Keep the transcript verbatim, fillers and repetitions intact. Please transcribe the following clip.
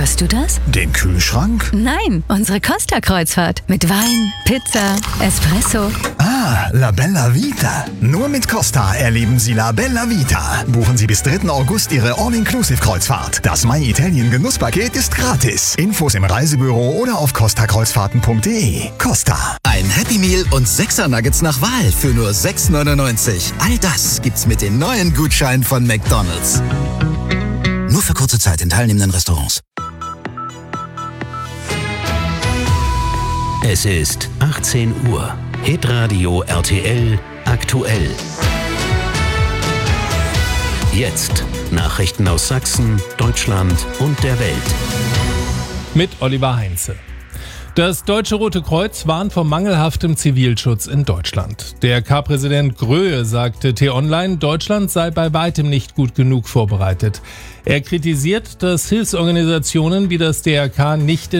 Hörst du das? Den Kühlschrank? Nein, unsere Costa-Kreuzfahrt. Mit Wein, Pizza, Espresso. Ah, La Bella Vita. Nur mit Costa erleben Sie La Bella Vita. Buchen Sie bis dritten August Ihre All-Inclusive-Kreuzfahrt. Das My Italien Genusspaket ist gratis. Infos im Reisebüro oder auf costa kreuzfahrten punkt de. Costa. Ein Happy Meal und sechser Nuggets nach Wahl für nur sechs neunundneunzig. All das gibt's mit den neuen Gutscheinen von McDonald's. Nur für kurze Zeit in teilnehmenden Restaurants. Es ist achtzehn Uhr. Hitradio R T L aktuell. Jetzt Nachrichten aus Sachsen, Deutschland und der Welt. Mit Oliver Heinze. Das Deutsche Rote Kreuz warnt vor mangelhaftem Zivilschutz in Deutschland. Der K-Präsident Gröhe sagte T-Online, Deutschland sei bei weitem nicht gut genug vorbereitet. Er kritisiert, dass Hilfsorganisationen wie das D R K nicht in